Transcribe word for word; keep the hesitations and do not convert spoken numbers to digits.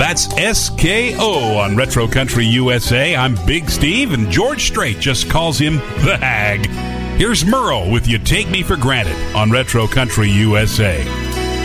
That's S K O on Retro Country U S A. I'm Big Steve, and George Strait just calls him the Hag. Here's Merle with You Take Me for Granted on Retro Country U S A.